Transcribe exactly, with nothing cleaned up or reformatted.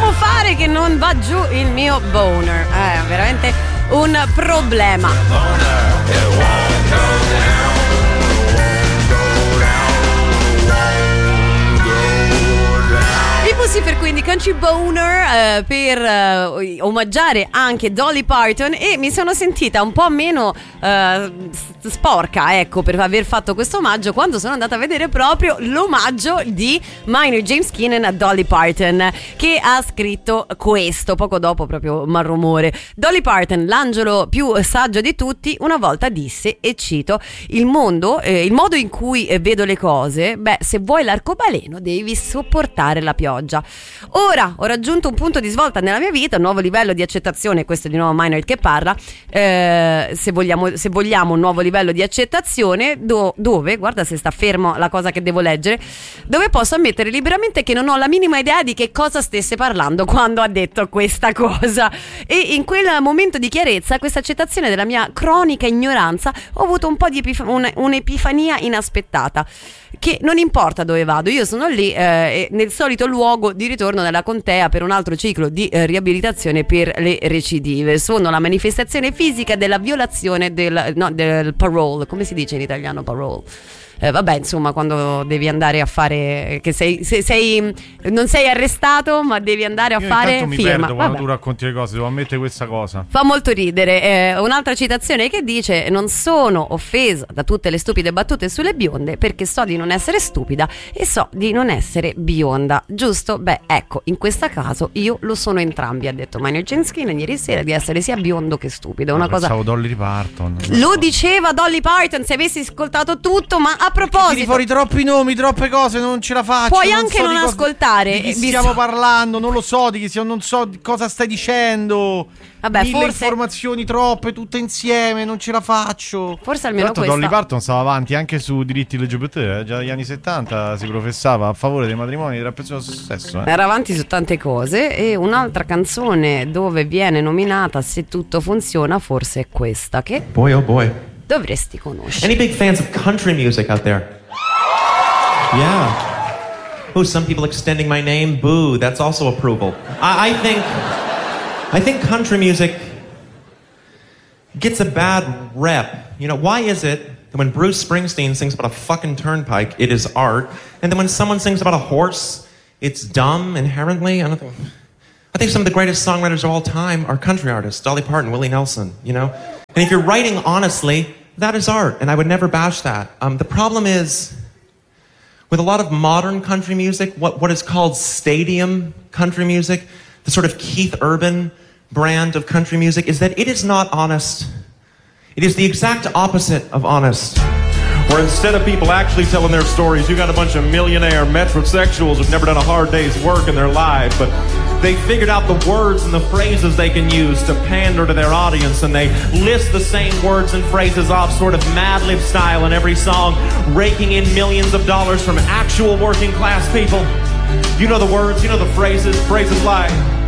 devo fare che non va giù il mio boner? È veramente un problema. Per quindi Country Boner eh, per eh, omaggiare anche Dolly Parton, e mi sono sentita un po' meno eh, sporca, ecco, per aver fatto questo omaggio quando sono andata a vedere proprio l'omaggio di Maynard James Keenan a Dolly Parton, che ha scritto questo poco dopo, proprio malrumore. Dolly Parton, l'angelo più saggio di tutti, una volta disse, e cito: il mondo, eh, il modo in cui eh, vedo le cose, beh, se vuoi l'arcobaleno devi sopportare la pioggia. Ora ho raggiunto un punto di svolta nella mia vita, un nuovo livello di accettazione. Questo è di nuovo Maynard che parla. eh, se, vogliamo, se vogliamo un nuovo livello di accettazione do, dove, guarda se sta fermo la cosa che devo leggere, dove posso ammettere liberamente che non ho la minima idea di che cosa stesse parlando quando ha detto questa cosa, e in quel momento di chiarezza, questa accettazione della mia cronica ignoranza, ho avuto un po' di epif- un, un'epifania inaspettata, che non importa dove vado, io sono lì eh, nel solito luogo di ritorno nella contea per un altro ciclo di eh, riabilitazione per le recidive. Sono la manifestazione fisica della violazione del, no, del parole, come si dice in italiano parole? Eh, vabbè, insomma, quando devi andare a fare, che sei, se sei non sei arrestato, ma devi andare a Io fare mi firma. perdo quando Vabbè. tu racconti le cose, devo ammettere questa cosa. Fa molto ridere. Eh, un'altra citazione che dice: non sono offesa da tutte le stupide battute sulle bionde, perché so di non essere stupida e so di non essere bionda. Giusto? Beh, ecco, in questo caso io lo sono entrambi, ha detto Maynard James Keenan ieri sera, di essere sia biondo che stupido. Una ah, cosa. Pensavo Dolly Parton. Lo diceva Dolly Parton, se avessi ascoltato tutto, ma a proposito, tiri fuori troppi nomi, troppe cose, non ce la faccio. Puoi non anche so non di cosa, ascoltare. Di chi visto... stiamo parlando, non lo so di chi stiamo, non so di cosa stai dicendo. Vabbè, Mille forse... informazioni troppe, tutte insieme, non ce la faccio. Forse almeno questa. questa. Dolly Parton stava avanti anche su diritti L G B T, eh? Già negli anni settanta si professava a favore dei matrimoni tra persone dello stesso sesso. Eh? Era avanti su tante cose. E un'altra canzone dove viene nominata Se tutto funziona forse è questa, che boy oh boy dovresti conoscere. Any big fans of country music out there? Yeah. Oh, some people extending my name. Boo, that's also approval. I, I think I think country music gets a bad rep. You know, why is it that when Bruce Springsteen sings about a fucking turnpike, it is art, and then when someone sings about a horse, it's dumb inherently? I don't think I think some of the greatest songwriters of all time are country artists. Dolly Parton, Willie Nelson, you know? And if you're writing honestly, that is art, and I would never bash that. Um, the problem is, with a lot of modern country music, what, what is called stadium country music, the sort of Keith Urban brand of country music, is that it is not honest. It is the exact opposite of honest. Where instead of people actually telling their stories, you got a bunch of millionaire metrosexuals who've never done a hard day's work in their lives, but they figured out the words and the phrases they can use to pander to their audience, and they list the same words and phrases off sort of Mad Lib style in every song, raking in millions of dollars from actual working class people. You know the words, you know the phrases, phrases like